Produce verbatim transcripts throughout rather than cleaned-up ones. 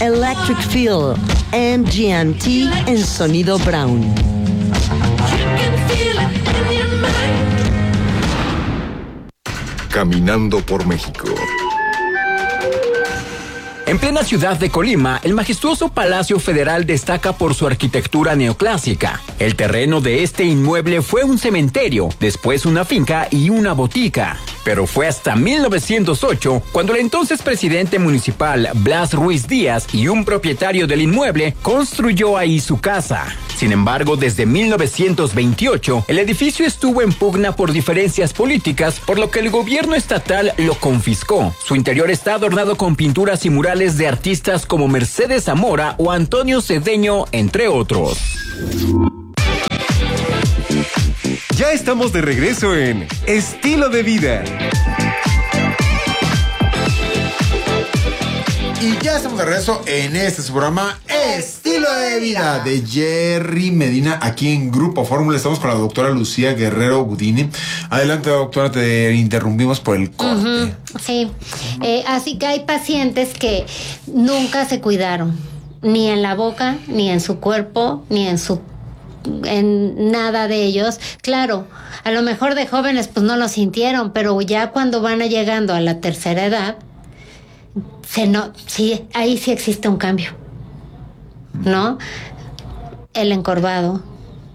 Electric Feel, M G M T en sonido Brown. Caminando por México. En plena ciudad de Colima, el majestuoso Palacio Federal destaca por su arquitectura neoclásica. El terreno de este inmueble fue un cementerio, después una finca y una botica. Pero fue hasta mil novecientos ocho cuando el entonces presidente municipal Blas Ruiz Díaz y un propietario del inmueble construyó ahí su casa. Sin embargo, desde mil novecientos veintiocho, el edificio estuvo en pugna por diferencias políticas, por lo que el gobierno estatal lo confiscó. Su interior está adornado con pinturas y murales de artistas como Mercedes Zamora o Antonio Cedeño, entre otros. Ya estamos de regreso en Estilo de Vida. Y ya estamos de regreso en este su programa Estilo de Vida de Jerry Medina, aquí en Grupo Fórmula. Estamos con la doctora Lucía Guerrero Gudini. Adelante, doctora, te interrumpimos por el corte. Uh-huh. Sí, eh, así que hay pacientes que nunca se cuidaron, ni en la boca, ni en su cuerpo, ni en su en nada de ellos. Claro, a lo mejor de jóvenes pues no lo sintieron, pero ya cuando van llegando a la tercera edad, se no, sí, ahí sí existe un cambio, ¿no? El encorvado,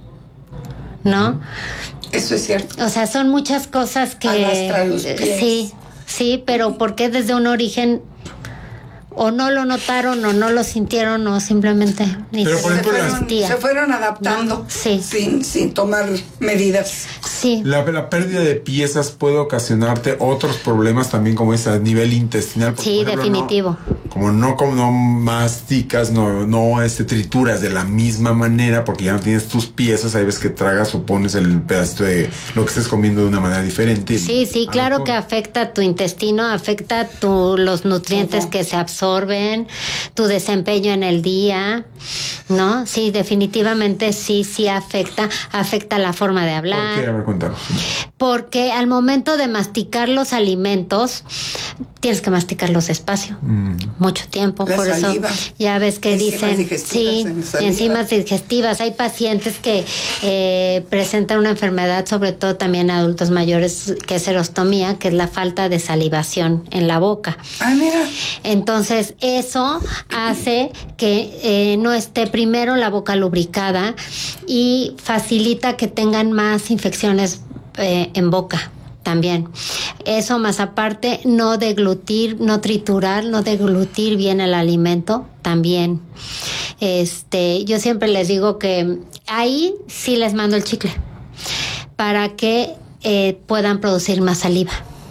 ¿no? Eso es cierto. O sea, son muchas cosas que arrastra los pies. Sí, sí, pero porque desde un origen o no lo notaron o no lo sintieron o simplemente ni Pero, por se, ejemplo, fueron, se fueron adaptando, ¿no? Sí. sin, sin tomar medidas. Sí. La, la pérdida de piezas puede ocasionarte otros problemas también, como es a nivel intestinal. Porque, Sí, por ejemplo, definitivo. No, como no, como no masticas, no, no este, trituras de la misma manera, porque ya no tienes tus piezas, hay veces que tragas o pones el pedacito de lo que estés comiendo de una manera diferente. Sí, sí, claro que afecta tu intestino, afecta tu, los nutrientes Todo. que se absorben, tu desempeño en el día, ¿no? Sí, definitivamente sí, sí afecta, afecta la forma de hablar. ¿Por qué? A ver, cuéntanos. Porque al momento de masticar los alimentos, tienes que masticarlos despacio, mm. mucho tiempo. La por saliva. eso ya ves que Enzimas dicen, sí, enzimas digestivas. Hay pacientes que eh, presentan una enfermedad, sobre todo también adultos mayores, que es serostomía, que es la falta de salivación en la boca. Ah, mira. Entonces, eso hace que eh, no esté primero la boca lubricada y facilita que tengan más infecciones eh, en boca también. Eso más aparte, no deglutir, no triturar, no deglutir bien el alimento también. Este, yo siempre les digo que ahí sí les mando el chicle para que eh, puedan producir más saliva.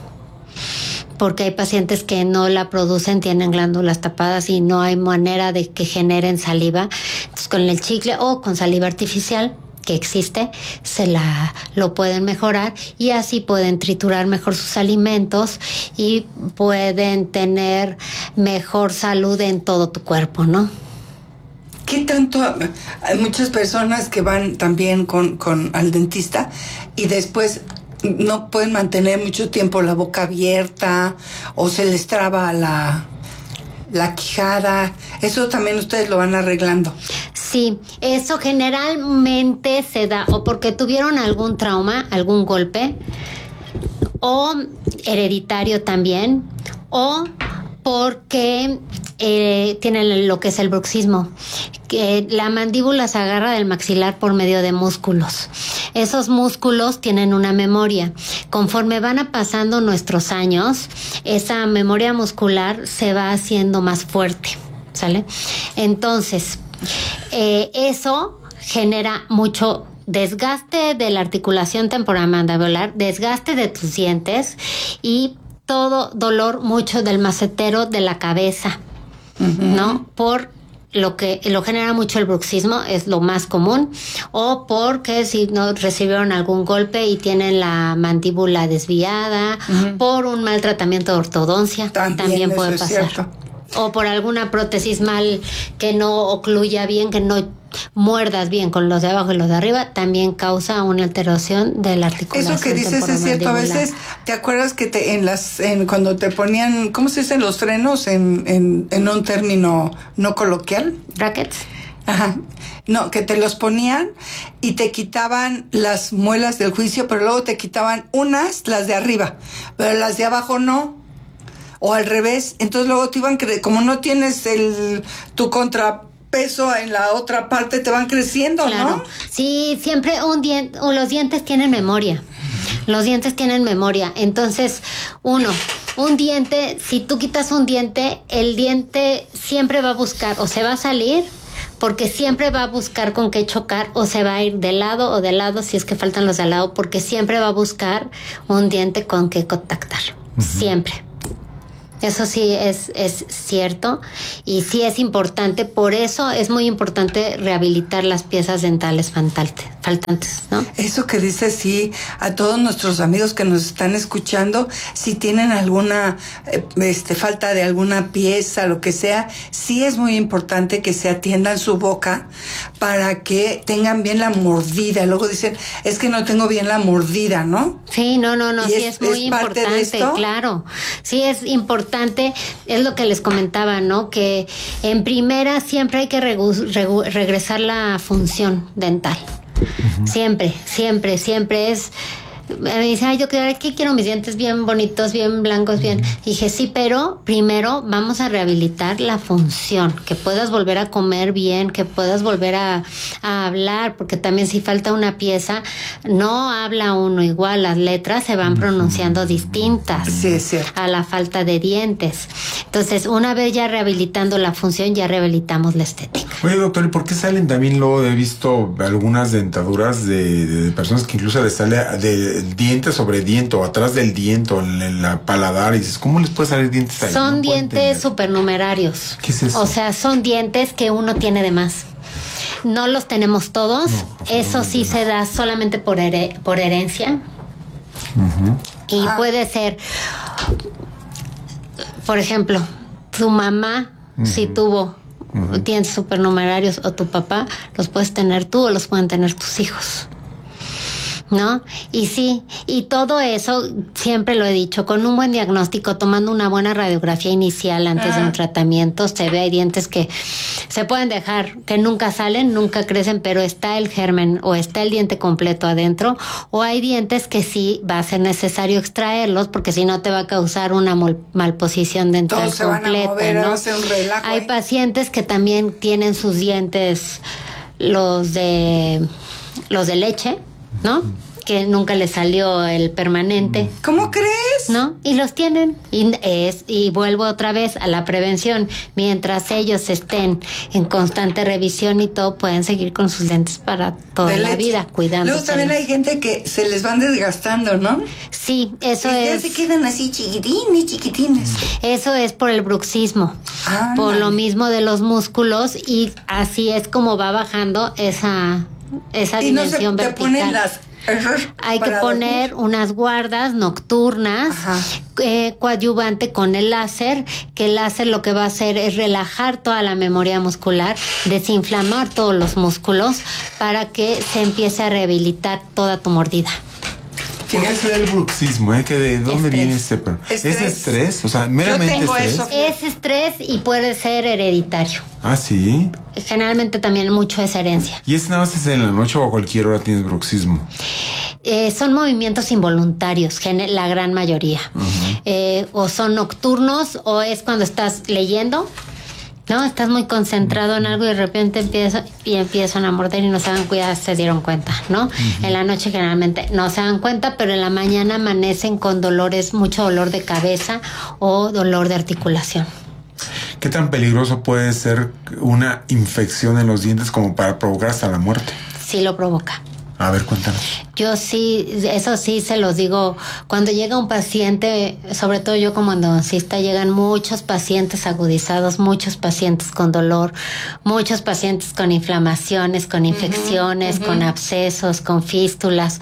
Porque hay pacientes que no la producen, tienen glándulas tapadas y no hay manera de que generen saliva. Entonces, con el chicle o con saliva artificial que existe, se la lo pueden mejorar y así pueden triturar mejor sus alimentos y pueden tener mejor salud en todo tu cuerpo, ¿no? ¿Qué tanto? Hay muchas personas que van también con, con al dentista y después no pueden mantener mucho tiempo la boca abierta o se les traba la, la quijada. Eso también ustedes lo van arreglando. Sí, eso generalmente se da o porque tuvieron algún trauma, algún golpe, o hereditario también, o porque eh, tienen lo que es el bruxismo, que la mandíbula se agarra del maxilar por medio de músculos. Esos músculos tienen una memoria. Conforme van pasando nuestros años, esa memoria muscular se va haciendo más fuerte, ¿sale? Entonces, eh, eso genera mucho desgaste de la articulación temporomandibular, desgaste de tus dientes y todo dolor mucho del macetero de la cabeza, uh-huh. ¿no? Por lo que lo genera mucho el bruxismo, es lo más común, o porque si no recibieron algún golpe y tienen la mandíbula desviada, uh-huh. por un mal tratamiento de ortodoncia, también, también puede pasar. Cierto. o por alguna prótesis mal que no ocluya bien, que no muerdas bien con los de abajo y los de arriba, también causa una alteración de la articulación. Eso que dices es cierto. A veces, ¿te acuerdas que te, en las en, cuando te ponían, ¿cómo se dicen los frenos en, en, en un término no coloquial? Brackets. Ajá. No, que te los ponían y te quitaban las muelas del juicio, pero luego te quitaban unas, las de arriba, pero las de abajo no. O al revés. Entonces luego te iban cre- como no tienes el tu contrapeso en la otra parte, te van creciendo, Claro. ¿no? Sí, siempre un diente, o los dientes tienen memoria. Los dientes tienen memoria. Entonces, uno, un diente, si tú quitas un diente, el diente siempre va a buscar o se va a salir, porque siempre va a buscar con qué chocar, o se va a ir de lado o de lado si es que faltan los de al lado, porque siempre va a buscar un diente con qué contactar. Uh-huh. Siempre. Eso sí es, es cierto y sí es importante. Por eso es muy importante rehabilitar las piezas dentales faltantes, faltantes, ¿no? Eso que dices, sí, a todos nuestros amigos que nos están escuchando, si tienen alguna eh, este, falta de alguna pieza, lo que sea, sí es muy importante que se atiendan su boca para que tengan bien la mordida. Luego dicen, es que no tengo bien la mordida, ¿no? Sí, no, no, no, sí es, es muy es importante, claro. Sí es importante. Es lo que les comentaba, ¿no? Que en primera siempre hay que regu- regu- regresar la función dental. Uh-huh. Siempre, siempre, siempre es... Me dice, ay, yo quiero, que quiero mis dientes bien bonitos, bien blancos, bien. Y dije, sí, pero primero vamos a rehabilitar la función, que puedas volver a comer bien, que puedas volver a, a hablar, porque también si falta una pieza, no habla uno igual, las letras se van pronunciando distintas. Sí, sí. A la falta de dientes. Entonces, una vez ya rehabilitando la función, ya rehabilitamos la estética. Oye, doctor, ¿y por qué salen también luego? He visto algunas dentaduras de, de personas que incluso les sale de diente sobre diente o atrás del diente o en la paladar y dices, ¿cómo les puede salir dientes ahí? Son no dientes supernumerarios. ¿Qué es eso? O sea, son dientes que uno tiene de más. No los tenemos todos. No, eso sí se da solamente por, her- por herencia. Uh-huh. Y ah. puede ser, por ejemplo, tu mamá, uh-huh. si tuvo uh-huh. dientes supernumerarios, o tu papá, los puedes tener tú o los pueden tener tus hijos, ¿no? Y sí, y todo eso, siempre lo he dicho, con un buen diagnóstico, tomando una buena radiografía inicial antes ah. de un tratamiento, se ve, hay dientes que se pueden dejar, que nunca salen, nunca crecen, pero está el germen o está el diente completo adentro, o hay dientes que sí va a ser necesario extraerlos, porque si no te va a causar una mol- malposición dental Todos completa, se van a mover, ¿no? va a ser un relajo, hay ¿eh? pacientes que también tienen sus dientes, los de los de leche, ¿no? Que nunca les salió el permanente. ¿Cómo crees? ¿No? Y los tienen. Y, es, y vuelvo otra vez a la prevención. Mientras ellos estén en constante revisión y todo, pueden seguir con sus lentes para toda de la leche. vida, cuidándose. Luego también hay gente que se les van desgastando, ¿no? Sí, eso y es. Ya se quedan así chiquitines, chiquitines. Eso es por el bruxismo. Ah, por man. lo mismo de los músculos, y así es como va bajando esa, esa y dimensión no se, vertical. Te ponen las... Hay que poner dormir. unas guardas nocturnas, eh, coadyuvante con el láser, que el láser lo que va a hacer es relajar toda la memoria muscular, desinflamar todos los músculos para que se empiece a rehabilitar toda tu mordida. ¿Qué es el bruxismo? ¿Eh? ¿Que ¿De dónde estrés. viene este? Estrés. ¿Es estrés? O sea, meramente Yo tengo estrés. eso. Es estrés y puede ser hereditario. Ah, sí. Generalmente también mucho es herencia. ¿Y es nada más es en la noche o a cualquier hora tienes bruxismo? Eh, son movimientos involuntarios, gen- la gran mayoría. Uh-huh. Eh, o son nocturnos, o es cuando estás leyendo, ¿no? Estás muy concentrado en algo y de repente empieza, y empiezan a morder y no se dan cuenta, se dieron cuenta, ¿no? Uh-huh. En la noche generalmente no se dan cuenta, pero en la mañana amanecen con dolores, mucho dolor de cabeza o dolor de articulación. ¿Qué tan peligroso puede ser una infección en los dientes como para provocar hasta la muerte? Sí lo provoca. A ver, cuéntanos. Yo sí, eso sí se los digo. Cuando llega un paciente, sobre todo yo como endodoncista, llegan muchos pacientes agudizados, muchos pacientes con dolor, muchos pacientes con inflamaciones, con infecciones, uh-huh, uh-huh. con abscesos, con fístulas.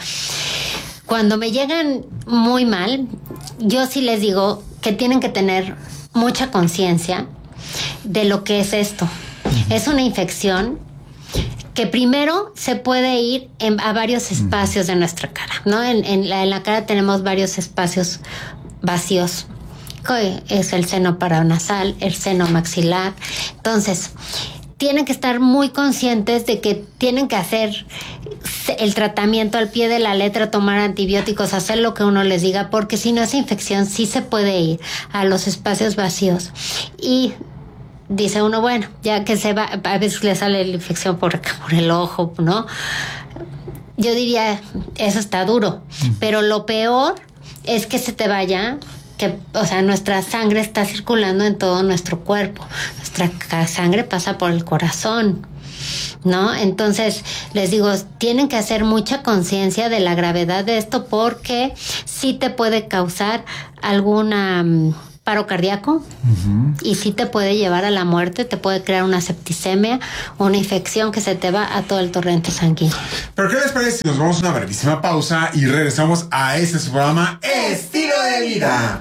Cuando me llegan muy mal, yo sí les digo que tienen que tener mucha conciencia de lo que es esto. Es una infección que primero se puede ir en, a varios espacios de nuestra cara, ¿no? En, en, la, en la cara tenemos varios espacios vacíos. Es el seno paranasal, el seno maxilar. Entonces, tienen que estar muy conscientes de que tienen que hacer el tratamiento al pie de la letra, tomar antibióticos, hacer lo que uno les diga, porque si no, esa infección sí se puede ir a los espacios vacíos. Y dice uno, bueno, ya que se va, a veces le sale la infección por acá, por el ojo, ¿no? Yo diría, eso está duro, pero lo peor es que se te vaya, que, o sea, nuestra sangre está circulando en todo nuestro cuerpo. Nuestra sangre pasa por el corazón, ¿no? Entonces, les digo, tienen que hacer mucha conciencia de la gravedad de esto, porque sí te puede causar alguna um, paro cardíaco, uh-huh. y sí te puede llevar a la muerte, te puede crear una septicemia, una infección que se te va a todo el torrente sanguíneo. ¿Pero qué les parece si nos vamos a una brevísima pausa y regresamos a este su programa Estilo de Vida?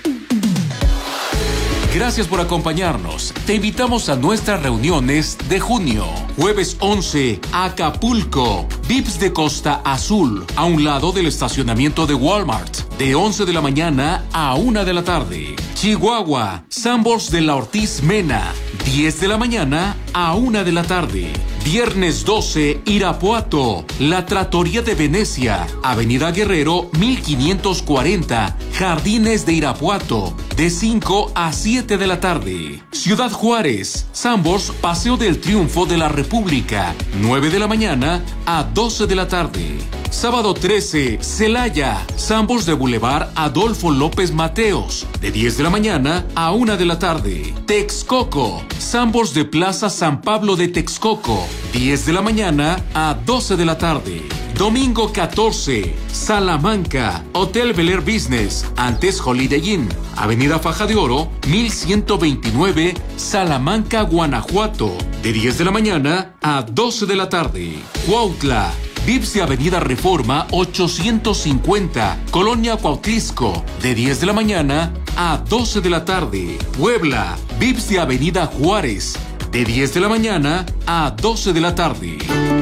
Gracias por acompañarnos. Te invitamos a nuestras reuniones de junio. Jueves once, Acapulco, Vips de Costa Azul, a un lado del estacionamiento de Walmart, de once de la mañana a una de la tarde. Chihuahua, Sambors de la Ortiz Mena, diez de la mañana a una de la tarde. Viernes doce, Irapuato, La Trattoria de Venecia, Avenida Guerrero mil quinientos cuarenta, Jardines de Irapuato, de cinco a siete de la tarde. Ciudad Juárez, Sambors, Paseo del Triunfo de la República, nueve de la mañana a doce de la tarde. Sábado trece, Celaya, Sambors de Boulevard Adolfo López Mateos, de diez de la mañana a una de la tarde. Texcoco, Sambors de Plaza San Pablo de Texcoco, diez de la mañana a doce de la tarde. Domingo catorce, Salamanca, Hotel Bel Air Business, antes Holiday Inn, Avenida Faja de Oro, mil ciento veintinueve, Salamanca, Guanajuato, de diez de la mañana a doce de la tarde. Cuautla, Vips de Avenida Reforma ochocientos cincuenta, Colonia Cuautlisco, de diez de la mañana a doce de la tarde. Puebla, Vips de Avenida Juárez, de diez de la mañana a doce de la tarde.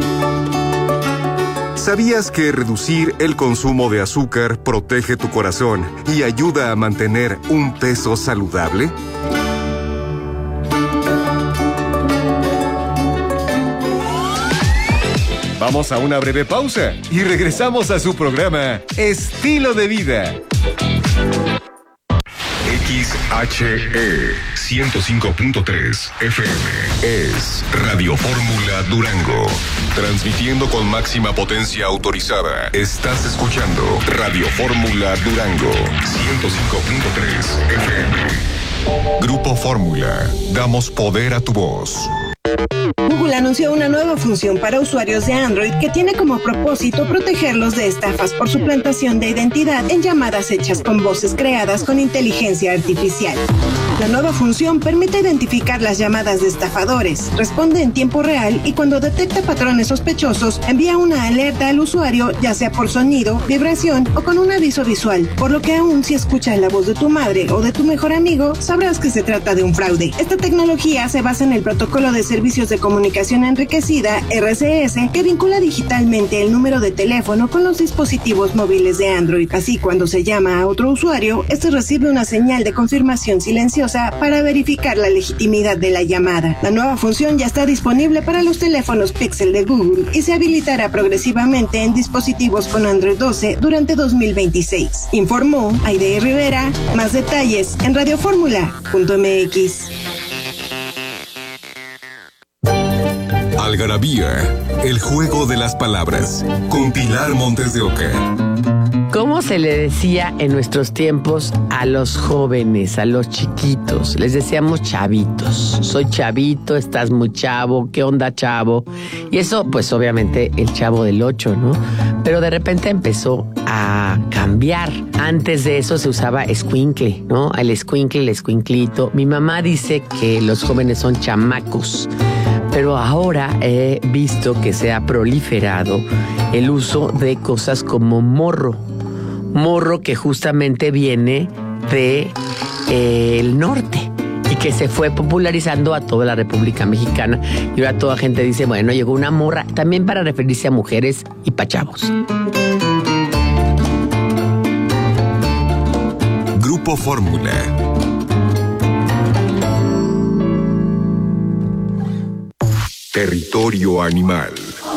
¿Sabías que reducir el consumo de azúcar protege tu corazón y ayuda a mantener un peso saludable? Vamos a una breve pausa y regresamos a su programa Estilo de Vida. X H E ciento cinco punto tres F M es Radio Fórmula Durango. Transmitiendo con máxima potencia autorizada. Estás escuchando Radio Fórmula Durango ciento cinco punto tres F M. Grupo Fórmula. Damos poder a tu voz. Google anunció una nueva función para usuarios de Android que tiene como propósito protegerlos de estafas por suplantación de identidad en llamadas hechas con voces creadas con inteligencia artificial. La nueva función permite identificar las llamadas de estafadores, responde en tiempo real y cuando detecta patrones sospechosos envía una alerta al usuario, ya sea por sonido, vibración o con un aviso visual, por lo que aún si escuchas la voz de tu madre o de tu mejor amigo, sabrás que se trata de un fraude. Esta tecnología se basa en el protocolo de servicios de comunicación enriquecida, R C S, que vincula digitalmente el número de teléfono con los dispositivos móviles de Android. Así, cuando se llama a otro usuario, este recibe una señal de confirmación silenciosa para verificar la legitimidad de la llamada. La nueva función ya está disponible para los teléfonos Pixel de Google y se habilitará progresivamente en dispositivos con Android doce durante dos mil veintiséis. Informó Aide Rivera. Más detalles en radioformula punto m x. Algarabía, el juego de las palabras, con Pilar Montes de Oca. ¿Cómo se le decía en nuestros tiempos a los jóvenes, a los chiquitos? Les decíamos chavitos. Soy chavito, estás muy chavo, ¿qué onda, chavo? Y eso, pues obviamente, el Chavo del Ocho, ¿no? Pero de repente empezó a cambiar. Antes de eso se usaba escuincle, ¿no? El escuincle, el escuinclito. Mi mamá dice que los jóvenes son chamacos. Pero ahora he visto que se ha proliferado el uso de cosas como morro. Morro que justamente viene de eh, el norte y que se fue popularizando a toda la República Mexicana. Y ahora toda gente dice, bueno, llegó una morra, también para referirse a mujeres y pa' chavos. Grupo Fórmula. Territorio animal.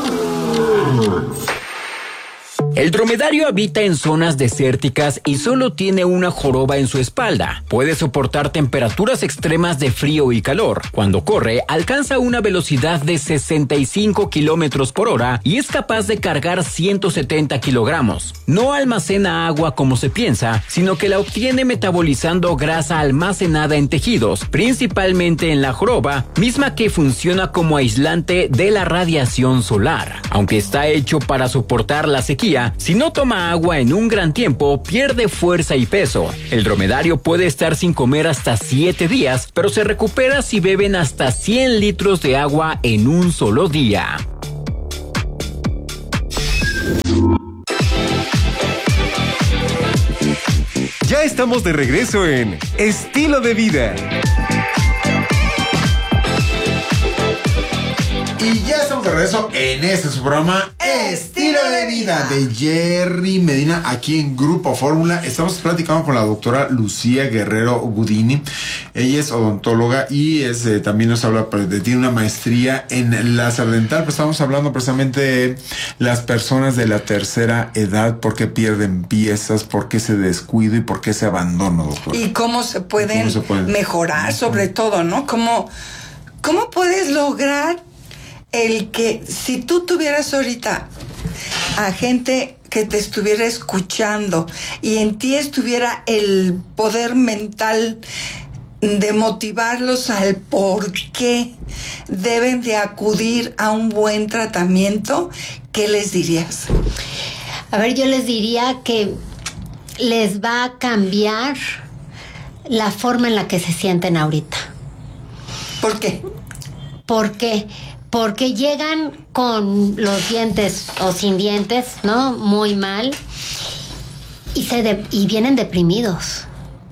El dromedario habita en zonas desérticas y solo tiene una joroba en su espalda. Puede soportar temperaturas extremas de frío y calor. Cuando corre, alcanza una velocidad de sesenta y cinco kilómetros por hora y es capaz de cargar ciento setenta kilogramos. No almacena agua como se piensa, sino que la obtiene metabolizando grasa almacenada en tejidos, principalmente en la joroba, misma que funciona como aislante de la radiación solar. Aunque está hecho para soportar la sequía, si no toma agua en un gran tiempo, pierde fuerza y peso. El dromedario puede estar sin comer hasta siete días, pero se recupera si beben hasta cien litros de agua en un solo día. Ya estamos de regreso en Estilo de Vida. Y ya estamos de regreso en este su programa Estilo de Vida de Jerry Medina aquí en Grupo Fórmula. Estamos platicando con la doctora Lucía Guerrero Gudini. Ella es odontóloga y es eh, también nos habla, de, tiene una maestría en láser dental. Pues estamos hablando precisamente de las personas de la tercera edad, por qué pierden piezas, por qué se descuido y por qué se abandona, doctora. Y cómo se pueden, cómo se pueden? mejorar, sobre todo, ¿no? ¿Cómo, cómo puedes lograr el que si tú tuvieras ahorita a gente que te estuviera escuchando y en ti estuviera el poder mental de motivarlos al por qué deben de acudir a un buen tratamiento, ¿qué les dirías? A ver, yo les diría que les va a cambiar la forma en la que se sienten ahorita. ¿Por qué? Porque Porque llegan con los dientes o sin dientes, ¿no? Muy mal. Y, se de, y vienen deprimidos.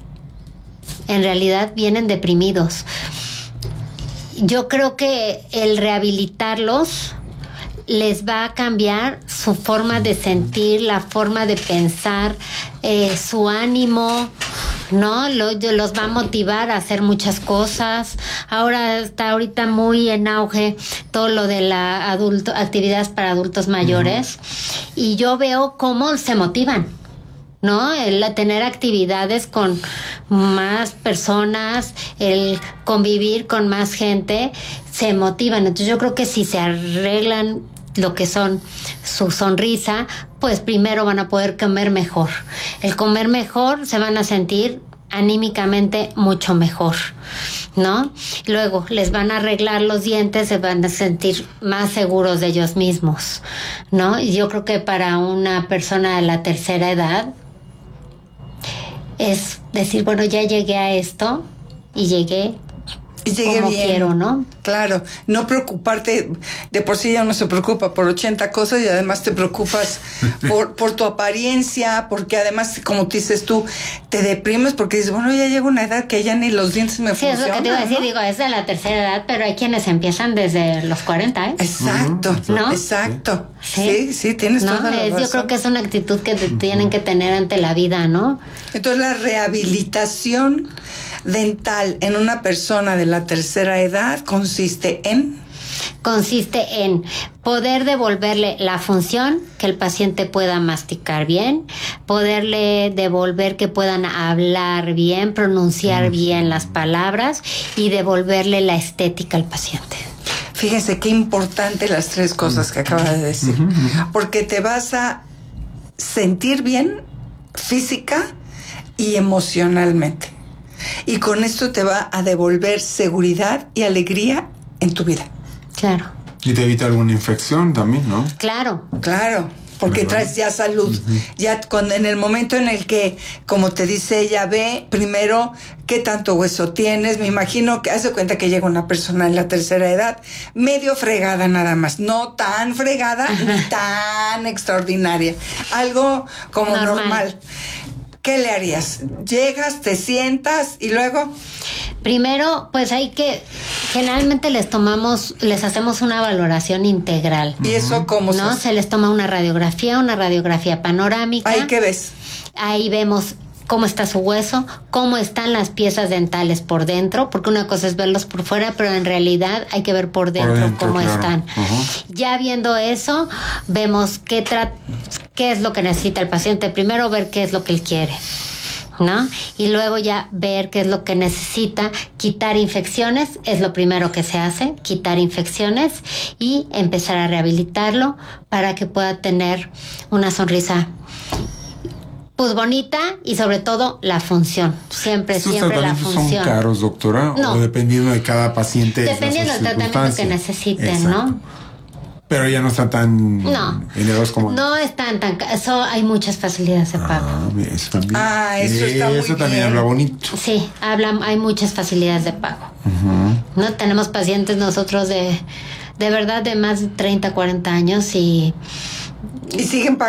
En realidad vienen deprimidos. Yo creo que el rehabilitarlos les va a cambiar su forma de sentir, la forma de pensar, eh, su ánimo, ¿no? Los, los va a motivar a hacer muchas cosas. Ahora está ahorita muy en auge todo lo de la adulto, actividades para adultos mayores. Uh-huh. Y yo veo cómo se motivan, ¿no? El tener actividades con más personas, el convivir con más gente, se motivan. Entonces yo creo que si se arreglan lo que son su sonrisa, pues primero van a poder comer mejor. El comer mejor, se van a sentir anímicamente mucho mejor, ¿no? Luego les van a arreglar los dientes, se van a sentir más seguros de ellos mismos, ¿no? Y yo creo que para una persona de la tercera edad es decir, bueno, ya llegué a esto y llegué Y llegue como bien. quiero, ¿no? Claro, no preocuparte, de por sí ya uno se preocupa por ochenta cosas y además te preocupas por, por tu apariencia, porque además, como te dices tú, te deprimes porque dices, bueno, ya llega una edad que ya ni los dientes me sí, funcionan. Sí, es lo que te iba a decir, ¿no? digo, es de la tercera edad, pero hay quienes empiezan desde los cuarenta, ¿eh? Exacto, ¿no? Exacto. Sí, sí, sí tienes ¿no? toda la es, razón. Yo creo que es una actitud que te tienen que tener ante la vida, ¿no? Entonces la rehabilitación dental en una persona de la tercera edad consiste en... Consiste en poder devolverle la función, que el paciente pueda masticar bien, poderle devolver que puedan hablar bien, pronunciar bien las palabras y devolverle la estética al paciente. Fíjense qué importante las tres cosas que acaba de decir, porque te vas a sentir bien física y emocionalmente. Y con esto te va a devolver seguridad y alegría en tu vida. Claro. Y te evita alguna infección también, ¿no? Claro. Claro, porque traes ya salud. Uh-huh. Ya cuando en el momento en el que, como te dice ella, ve primero qué tanto hueso tienes. Me imagino que hace cuenta que llega una persona en la tercera edad medio fregada nada más. No tan fregada ni tan extraordinaria. Algo como normal. normal. ¿qué le harías? Llegas, te sientas y luego... Primero, pues hay que, generalmente les tomamos, les hacemos una valoración integral. ¿Y eso cómo ¿no? se hace? Se les toma una radiografía, una radiografía panorámica. ¿Ahí qué ves? Ahí vemos cómo está su hueso, cómo están las piezas dentales por dentro, porque una cosa es verlos por fuera, pero en realidad hay que ver por dentro, por dentro cómo claro. están. Uh-huh. Ya viendo eso, vemos qué, tra- qué es lo que necesita el paciente. Primero ver qué es lo que él quiere, ¿no? Y luego ya ver qué es lo que necesita. Quitar infecciones es lo primero que se hace, quitar infecciones y empezar a rehabilitarlo para que pueda tener una sonrisa pues bonita y sobre todo la función. Siempre, ¿Estos siempre la tratamientos función. son caros, doctora? No. ¿O dependiendo de cada paciente? Dependiendo del tratamiento que necesiten, exacto. ¿no? Pero ya no está tan no. elevados como... No están tan... Eso hay muchas facilidades de pago. Ah, eso también. Ah, eso está muy Eso también bien. habla bonito. Sí, habla, hay muchas facilidades de pago. Uh-huh. ¿No? Tenemos pacientes nosotros de, de verdad de más de treinta, cuarenta años y... Y siguen pagando.